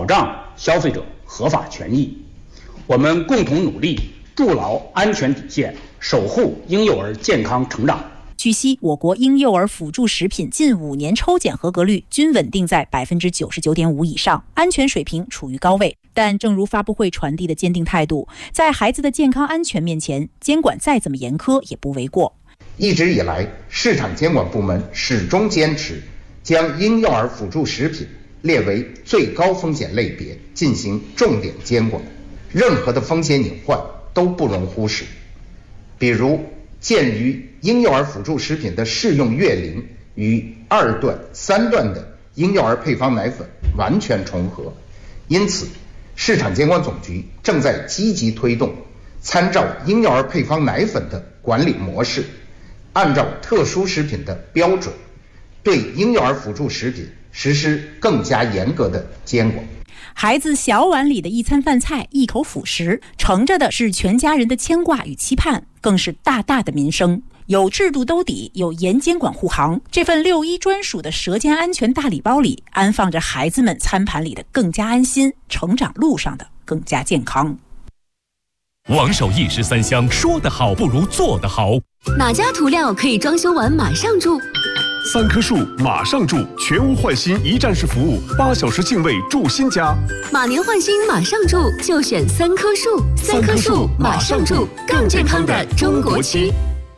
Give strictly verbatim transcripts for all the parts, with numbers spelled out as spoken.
保障消费者合法权益。我们共同努力，筑牢安全底线，守护婴幼儿健康成长。 据悉，我国婴幼儿辅助食品近五年抽检合格率均稳定在百分之九十九点五以上，安全水平处于高位。但正如发布会传递的坚定态度，在孩子的健康安全面前，监管再怎么严苛也不为过。 一直以来，市场监管部门始终坚持将婴幼儿辅助食品列为最高风险类别进行重点监管，任何的风险隐患都不容忽视。比如，鉴于婴幼儿辅助食品的适用月龄与二段、三段的婴幼儿配方奶粉完全重合，因此市场监管总局正在积极推动参照婴幼儿配方奶粉的管理模式，按照特殊食品的标准，对婴幼儿辅助食品实施更加严格的监管。 孩子小碗里的一餐饭菜，一口辅食，盛着的是全家人的牵挂与期盼，更是大大的民生。有制度兜底，有严监管护航，这份六一专属的舌尖安全大礼包里，安放着孩子们餐盘里的更加安心，成长路上的更加健康。 王守一石三香，说得好不如做得好。 哪家涂料可以装修完马上住？ 三棵树马上住，全屋换新一站式服务，八小时净位住新家。 马年换新马上住，就选三棵树。三棵树马上住，更健康的中国区。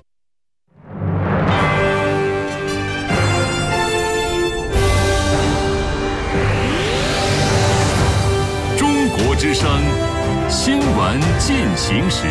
中国之声新闻进行时。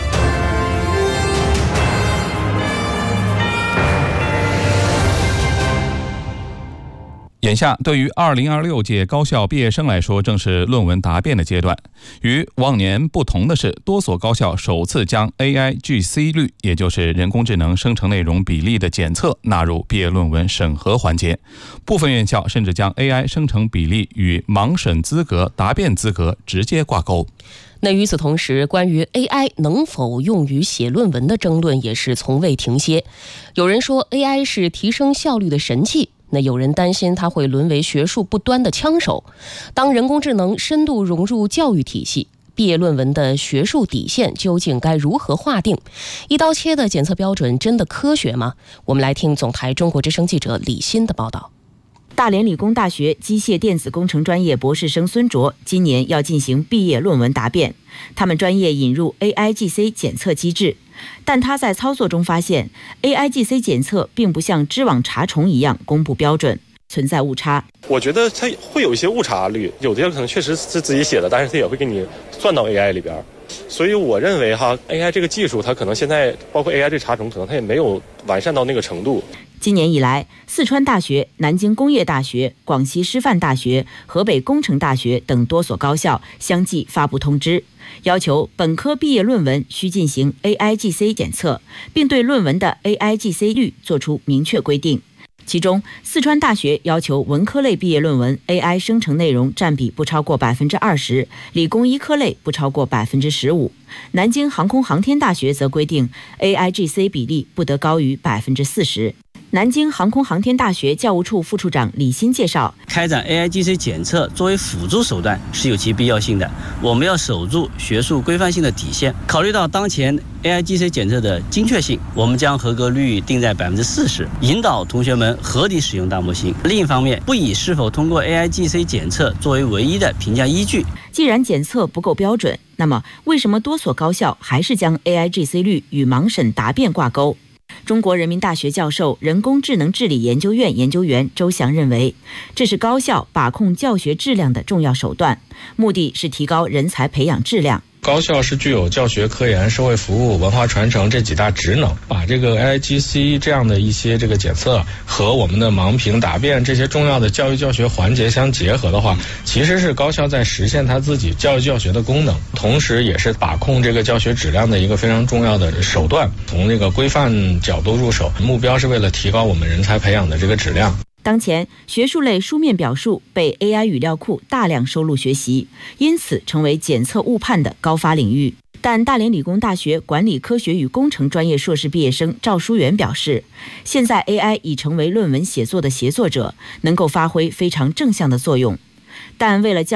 眼下，对于二零二六届高校毕业生来说，正是论文答辩的阶段。与往年不同的是，多所高校首次将 A I G C 率，也就是人工智能生成内容比例的检测纳入毕业论文审核环节。部分院校甚至将 A I 生成比例与盲审资格、答辩资格直接挂钩。 那与此同时，关于 A I 能否用于写论文的争论也是从未停歇。有人说 A I 是提升效率的神器，那有人担心它会沦为学术不端的枪手。当人工智能深度融入教育体系，毕业论文的学术底线究竟该如何划定？一刀切的检测标准真的科学吗？我们来听总台中国之声记者李欣的报道。 大连理工大学机械电子工程专业博士生孙卓今年要进行毕业论文答辩，他们专业引入 A I G C 检测机制，但他在操作中发现 A I G C 检测并不像知网查重一样公布标准，存在误差。 我觉得它会有一些误差率，有的可能确实是自己写的，但是它也会给你算到 A I 里边。所以我认为哈 A I 这个技术它可能现在包括 A I 这查重，可能它也没有完善到那个程度。 今年以来，四川大学、南京工业大学、广西师范大学、河北工程大学等多所高校相继发布通知，要求本科毕业论文需进行 A I G C 检测，并对论文的 A I G C 率作出明确规定。其中，四川大学要求文科类毕业论文 A I 生成内容占比不超过百分之二十，理工医科类不超过百分之十五。南京航空航天大学则规定 A I G C 比例不得高于百分之四十。南京航空航天大学教务处副处长李欣介绍， 开展 A I G C 检测作为辅助手段是有其必要性的，我们要守住学术规范性的底线。考虑到当前 A I G C 检测的精确性，我们将合格率定在百分之四十，引导同学们合理使用大模型。另一方面，不以是否通过 A I G C 检测作为唯一的评价依据。 既然检测不够标准，那么为什么多所高校还是将 A I G C 率与盲审答辩挂钩？中国人民大学教授、人工智能治理研究院研究员周翔认为，这是高校把控教学质量的重要手段，目的是提高人才培养质量。 高校是具有教学、科研、社会服务、文化传承这几大职能，把这个 A I G C 这样的一些这个检测和我们的盲评答辩这些重要的教育教学环节相结合的话，其实是高校在实现它自己教育教学的功能，同时也是把控这个教学质量的一个非常重要的手段。从这个规范角度入手，目标是为了提高我们人才培养的这个质量。 当前，学术类书面表述被 A I 语料库大量收录学习，因此成为检测误判的高发领域。但大连理工大学管理科学与工程专业硕士毕业生赵书元表示，现在 A I 已成为论文写作的协作者，能够发挥非常正向的作用。但为了